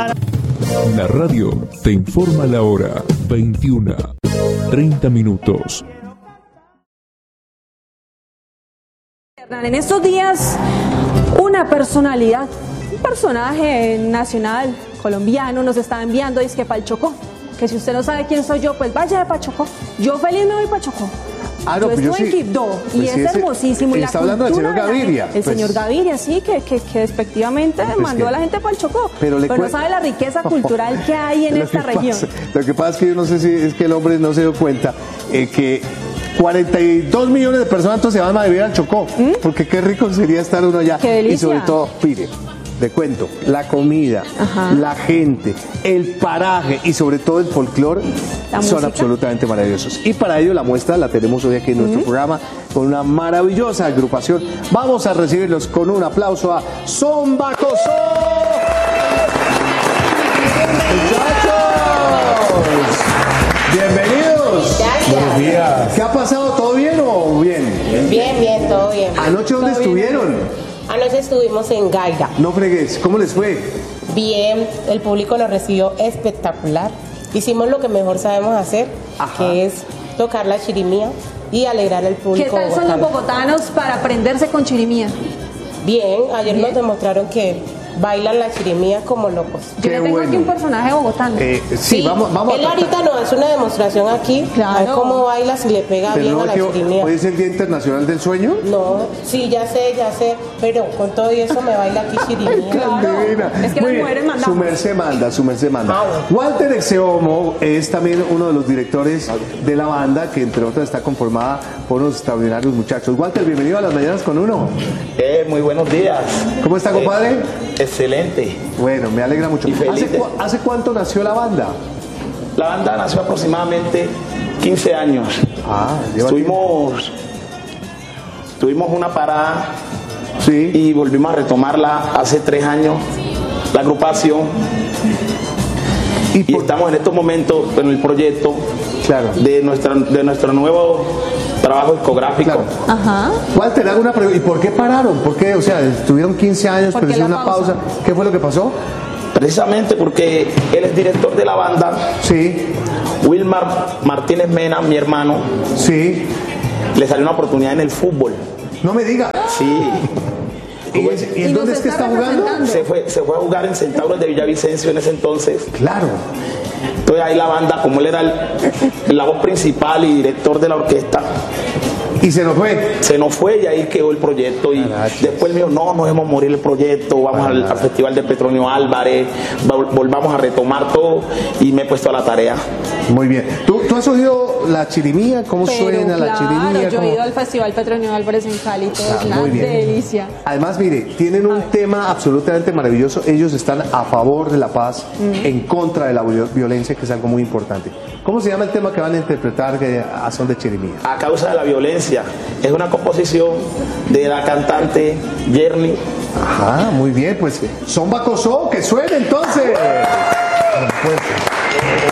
La radio te informa la hora 21:30. En estos días, una personalidad, un personaje nacional colombiano nos está enviando disque para el Chocó. Que si usted no sabe quién soy yo, pues vaya para Chocó. Yo feliz me voy para Chocó. Ah, no, yo pues estuve en Quibdó y pues es sí, hermosísimo. Y está la hablando del señor Gaviria. El señor Gaviria, sí, que despectivamente mandó a la gente para el Chocó. Pero no sabe la riqueza cultural que hay en esta región. Lo que pasa es que yo no sé si es que el hombre no se dio cuenta que 42 millones de personas entonces se van a vivir al Chocó. Porque qué rico sería estar uno allá. Qué delicia. Y sobre todo, mire, te cuento, la comida, la gente, el paraje y sobre todo el folclore son absolutamente maravillosos. Y para ello la muestra la tenemos hoy aquí en nuestro programa con una maravillosa agrupación. Vamos a recibirlos con un aplauso a Son Bacosó. Muchachos, bienvenidos. Buenos días. ¿Qué ha pasado? ¿Todo bien o bien? Bien, todo bien. ¿Anoche dónde estuvieron? Anoche estuvimos en Gaira. No fregues, ¿cómo les fue? Bien, el público nos recibió espectacular. Hicimos lo que mejor sabemos hacer, que es tocar la chirimía y alegrar al público. ¿Qué tal son los bogotanos para aprenderse con chirimía? Bien, ayer nos demostraron que bailan la chirimía como locos. Yo le tengo aquí un personaje bogotano. Sí, vamos él ahorita nos hace una demostración aquí, a ver cómo baila, si le pega bien a la chirimía. ¿Hoy es el Día Internacional del Sueño? No, sí, ya sé, pero con todo eso me baila aquí chirimía. Claro, es que las mujeres mandamos. Su merced manda. Walter Exeomo es también uno de los directores de la banda, que entre otras está conformada por unos extraordinarios muchachos. Walter, bienvenido a Las Mañanas con Uno. Muy buenos días. ¿Cómo está, compadre? Excelente. Bueno, me alegra mucho. ¿Hace cuánto nació la banda? La banda nació aproximadamente 15 años. Tuvimos una parada y volvimos a retomarla hace 3 años, la agrupación. Y estamos en estos momentos en el proyecto de nuestro nuevo trabajo discográfico. Walter, hago una pregunta. ¿Y por qué pararon? ¿Por qué? O sea, estuvieron 15 años, pero hicieron una pausa. ¿Qué fue lo que pasó? Precisamente porque él es director de la banda. Sí. Wilmar Martínez Mena, mi hermano. Sí. Le salió una oportunidad en el fútbol. No me diga. Sí. ¿Y en dónde es que está jugando? Se fue a jugar en Centauros de Villavicencio en ese entonces. Claro. Entonces ahí la banda, como él era la voz principal y director de la orquesta. ¿Y se nos fue? Se nos fue y ahí quedó el proyecto. Y después me dijo, no debemos morir el proyecto, vamos al Festival de Petronio Álvarez, volvamos a retomar todo, y me he puesto a la tarea. Muy bien. ¿Tú has oído la chirimía? ¿Cómo suena la chirimía? Yo he ido al Festival Petronio Álvarez en Cali, todo es una delicia. Además, mire, tienen un tema absolutamente maravilloso. Ellos están a favor de la paz, en contra de la violencia, que es algo muy importante. ¿Cómo se llama el tema que van a interpretar a son de chirimía? A causa de la violencia. Es una composición de la cantante Yerny. Muy bien, pues Son Bacosó, que suene entonces.